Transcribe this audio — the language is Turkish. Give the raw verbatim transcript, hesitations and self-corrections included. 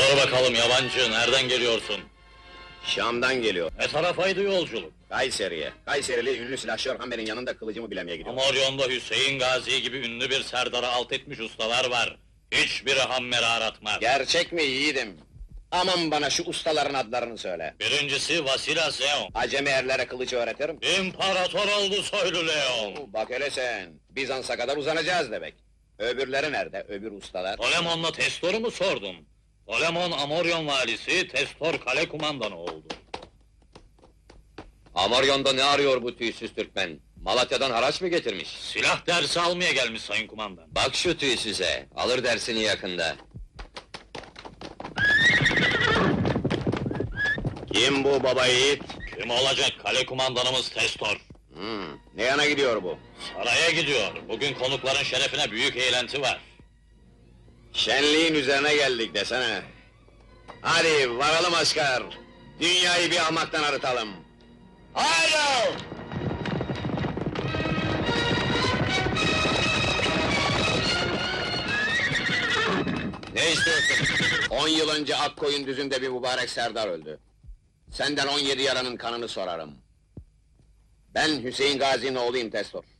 Sor bakalım yabancı, nereden geliyorsun? Şam'dan geliyor. Ne tarafaydı yolculuk? Kayseri'ye. Kayserili ünlü silahşör Hammer'in yanında kılıcımı bilemeye gidiyor. Amoryon'da Hüseyin Gazi gibi ünlü bir serdarı alt etmiş ustalar var. Hiçbiri Hammer'i aratmaz. Gerçek mi yiğidim? Aman bana şu ustaların adlarını söyle. Birincisi Vasila Zeon. Acemi erlere kılıcı öğretirim. İmparator oldu soylu Leon. Bak hele sen, Bizans'a kadar uzanacağız demek. Öbürleri nerede, öbür ustalar? Tolemon'la Testor'u mu sordun? Tolemon Amoryon valisi, Testor kale kumandanı oldu. Amoryon'da ne arıyor bu tüysüz Türkmen? Malatya'dan haraç mı getirmiş? Silah dersi almaya gelmiş sayın kumandan. Bak şu tüysüze, alır dersini yakında. Kim bu baba yiğit? Kim olacak kale kumandanımız Testor? Hmm, ne yana gidiyor bu? Saraya gidiyor. Bugün konukların şerefine büyük eğlenti var. Şenliğin üzerine geldik desene. Hadi varalım asker. Dünyayı bir ahmaktan arıtalım. Haydi! Ne istiyorsun? On yıl önce Akkoyun düzünde bir mübarek serdar öldü. Senden on yedi yaranın kanını sorarım. Ben Hüseyin Gazi'nin oğluyum Testor.